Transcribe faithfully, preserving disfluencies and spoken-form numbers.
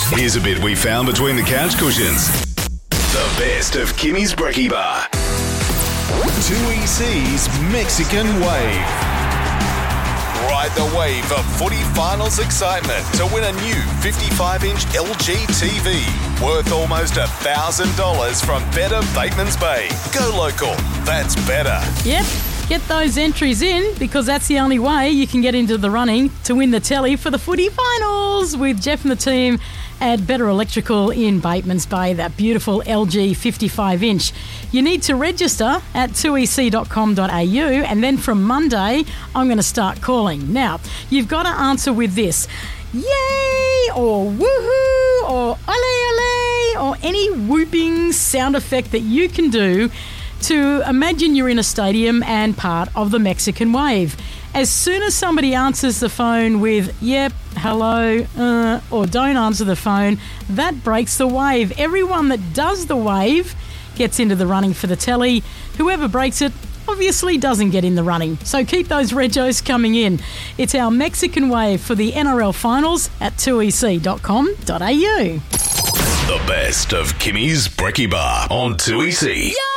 Here's a bit we found between the couch cushions. The best of Kimmy's Brekkie Bar. two E C's Mexican Wave. Ride the wave of footy finals excitement to win a new fifty-five inch L G T V worth almost one thousand dollars from Better Batemans Bay. Go local. That's better. Yep. Get those entries in because that's the only way you can get into the running to win the telly for the footy finals with Jeff and the team at Better Electrical in Batemans Bay, that beautiful L G fifty-five inch. You need to register at two e c dot com dot a u and then from Monday, I'm going to start calling. Now, you've got to answer with this. Yay! Or woohoo! Or ole ole! Or any whooping sound effect that you can do to imagine you're in a stadium and part of the Mexican wave. As soon as somebody answers the phone with, yep, hello, uh, or don't answer the phone, that breaks the wave. Everyone that does the wave gets into the running for the telly. Whoever breaks it obviously doesn't get in the running. So keep those regos coming in. It's our Mexican wave for the N R L finals at two e c dot com dot a u. The best of Kimmy's Brekkie Bar on two E C. Yeah!